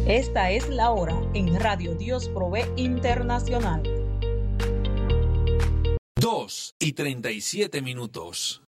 Esta es la hora en Radio Dios Provee Internacional. 2:37.